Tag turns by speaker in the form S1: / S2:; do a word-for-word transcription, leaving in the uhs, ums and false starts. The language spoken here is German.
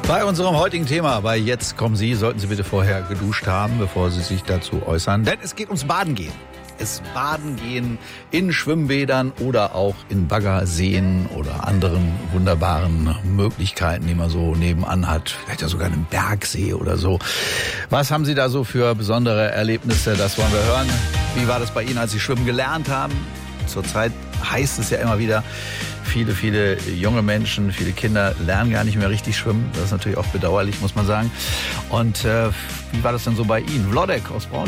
S1: Bei unserem heutigen Thema, bei Jetzt kommen Sie, sollten Sie bitte vorher geduscht haben, bevor Sie sich dazu äußern. Denn es geht ums Baden gehen. Es Baden gehen in Schwimmbädern oder auch in Baggerseen oder anderen wunderbaren Möglichkeiten, die man so nebenan hat. Vielleicht ja sogar einen Bergsee oder so. Was haben Sie da so für besondere Erlebnisse? Das wollen wir hören. Wie war das bei Ihnen, als Sie schwimmen gelernt haben? Zurzeit heißt es ja immer wieder, viele, viele junge Menschen, viele Kinder lernen gar nicht mehr richtig schwimmen. Das ist natürlich auch bedauerlich, muss man sagen. Und äh, wie war das denn so bei Ihnen? Vlodek aus Braunschweig.